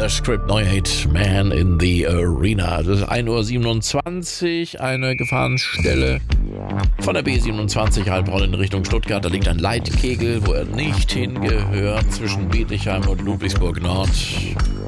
The Script, Neu Hate, Man in the Arena. Das ist 1:27 Uhr, eine Gefahrenstelle von der B27 Heilbronn in Richtung Stuttgart. Da liegt ein Leitkegel, wo er nicht hingehört, zwischen Bietigheim und Ludwigsburg Nord.